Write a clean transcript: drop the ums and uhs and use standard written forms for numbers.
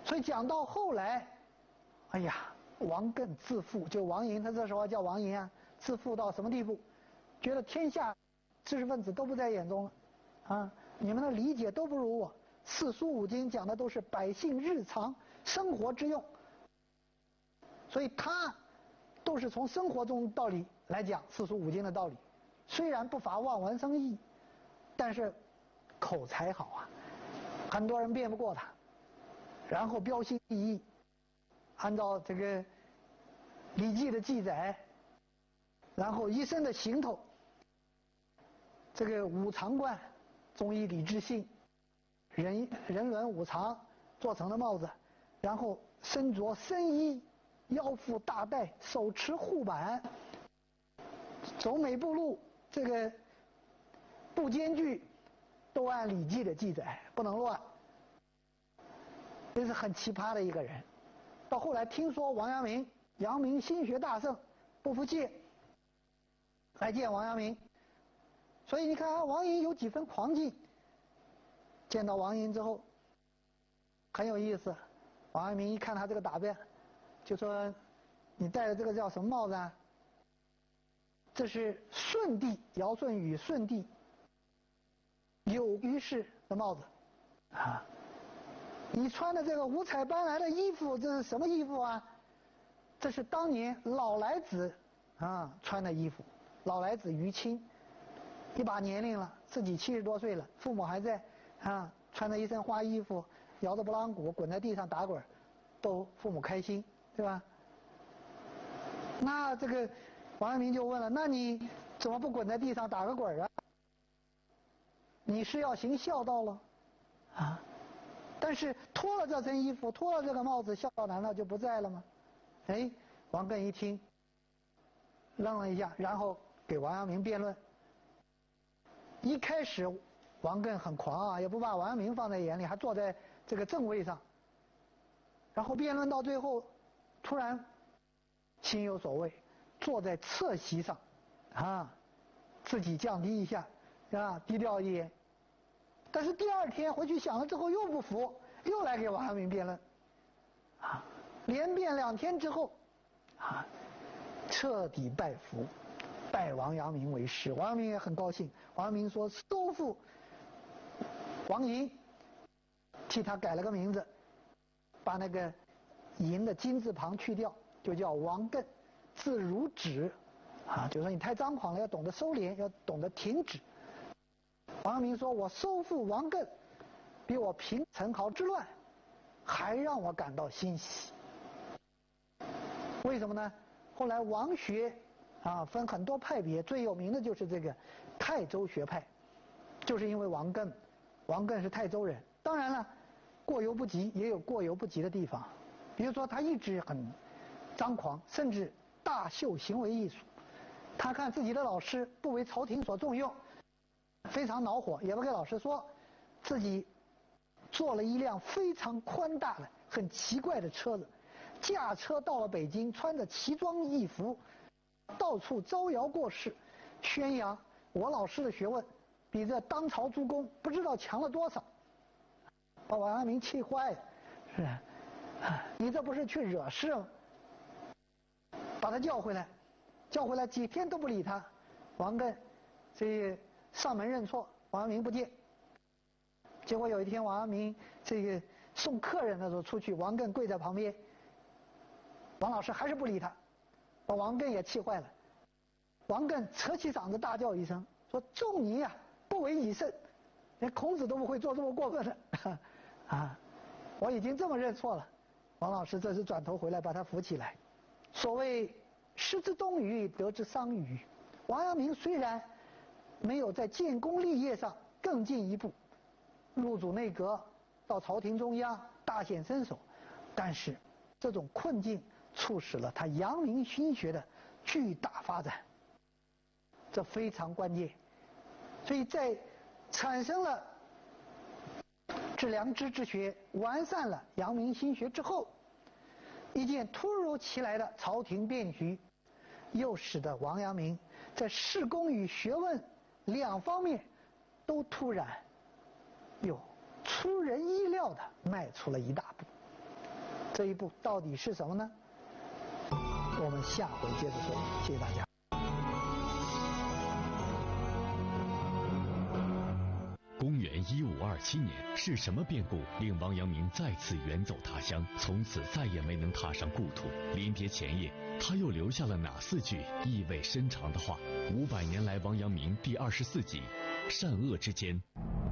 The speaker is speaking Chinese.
所以讲到后来，哎呀，王艮自负，就王寅，他这时候叫王寅啊，自负到什么地步？觉得天下知识分子都不在眼中了，啊，你们的理解都不如我。四书五经讲的都是百姓日常生活之用，所以他都是从生活中道理来讲四书五经的道理。虽然不乏望文生义，但是口才好啊，很多人辩不过他。然后标新立异，按照这个《礼记》的记载，然后一身的行头，这个五常冠，中医礼智信，人伦五常做成的帽子，然后身着深衣，腰负大带，手持护板，走每步路，这个步间距都按《礼记》的记载，不能乱。这是很奇葩的一个人。到后来听说王阳明心学大盛，不服气，来见王阳明。所以你看啊，王寅有几分狂劲。见到王寅之后，很有意思。王阳明一看他这个打扮，就说：“你戴的这个叫什么帽子啊？这是舜帝尧舜禹舜帝有于氏的帽子啊。你穿的这个五彩斑斓的衣服，这是什么衣服啊？这是当年老来子啊穿的衣服。老来子于亲，一把年龄了，自己70多岁了，父母还在啊，穿着一身花衣服，摇着拨浪鼓，滚在地上打滚，逗父母开心，对吧？那这个王阳明就问了：那你怎么不滚在地上打个滚啊？你是要行孝道了啊？但是脱了这身衣服，脱了这个帽子，孝道难道就不在了吗？哎，王艮一听，愣了一下，然后给王阳明辩论。一开始王艮很狂啊，也不把王阳明放在眼里，还坐在这个正位上。然后辩论到最后，突然心有所谓，坐在侧席上，啊，自己降低一下，啊，低调一点。但是第二天回去想了之后又不服，又来给王阳明辩论，啊，连辩2天之后，啊，彻底拜服，拜王阳明为师。王阳明也很高兴，王阳明说收复王寅，替他改了个名字，把那个寅的金字旁去掉，就叫王艮，字如止，啊，就说你太张狂了，要懂得收敛，要懂得停止。王阳明说：“我收复王艮，比我平陈豪之乱，还让我感到欣喜。为什么呢？后来王学啊分很多派别，最有名的就是这个泰州学派，就是因为王艮是泰州人。当然了，过犹不及，也有过犹不及的地方。比如说，他一直很张狂，甚至大秀行为艺术。他看自己的老师不为朝廷所重用。”非常恼火，也不给老师说，自己坐了一辆非常宽大的、很奇怪的车子，驾车到了北京，穿着奇装异服，到处招摇过市，宣扬我老师的学问比这当朝诸公不知道强了多少，把王阳明气坏了。是啊，你这不是去惹事吗？把他叫回来，几天都不理他。王艮这上门认错，王阳明不见。结果有一天，王阳明这个送客人的时候出去，王艮跪在旁边，王老师还是不理他，把王艮也气坏了。王艮扯起嗓子大叫一声，说：“仲尼啊，不为以圣，连孔子都不会做这么过分的啊！我已经这么认错了。”王老师这时转头回来把他扶起来。所谓失之东隅，得之桑榆。王阳明虽然没有在建功立业上更进一步，入主内阁，到朝廷中央大显身手，但是这种困境促使了他阳明心学的巨大发展，这非常关键。所以在产生了致良知之学，完善了阳明心学之后，一件突如其来的朝廷变局，又使得王阳明在事功与学问2方面都突然又出人意料地迈出了一大步。 这一步到底是什么呢？我们下回接着说，谢谢大家。 公元1527年，是什么变故令王阳明再次远走他乡，从此再也没能踏上故土？临别前夜，他又留下了哪4句意味深长的话？500年来，王阳明第24集，善恶之间。